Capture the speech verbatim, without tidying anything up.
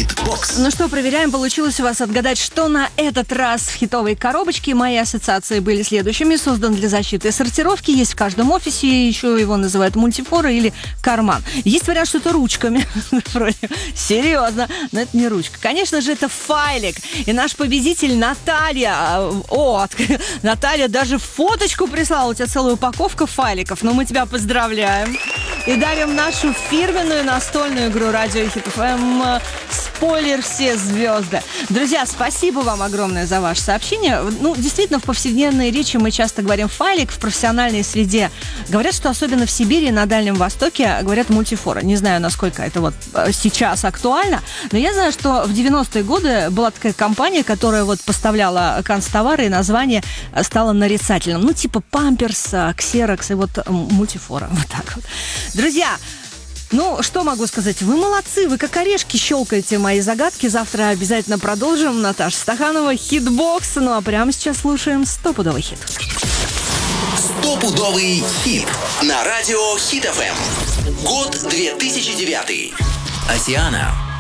Хит-бокс. Ну что, проверяем, получилось у вас отгадать, что на этот раз в хитовой коробочке. Мои ассоциации были следующими. Создан для защиты и сортировки. Есть в каждом офисе. Еще его называют мультифора или карман. Есть вариант, что это ручками. Серьезно. Но это не ручка. Конечно же, это файлик. И наш победитель Наталья. О, Наталья даже фоточку прислала. У тебя целая упаковка файликов. Но мы тебя поздравляем. И дарим нашу фирменную настольную игру Радио Хит эф эм «Спойлер все звезды». Друзья, спасибо вам огромное за ваше сообщение. Ну, действительно, в повседневной речи мы часто говорим «файлик», в профессиональной среде говорят, что особенно в Сибири и на Дальнем Востоке говорят «мультифора». Не знаю, насколько это вот сейчас актуально, но я знаю, что в девяностые годы была такая компания, которая вот поставляла канцтовары, и название стало нарицательным. Ну, типа «Памперс», «Ксерокс» и вот «мультифора». Вот так вот. Друзья, ну, что могу сказать? Вы молодцы, вы как орешки щелкаете мои загадки. Завтра обязательно продолжим. Наташа Стаханова, Хит-бокс. Ну, а прямо сейчас слушаем стопудовый хит. Стопудовый хит на Радио Хит эф эм. Год две тысячи девятый. Асиана.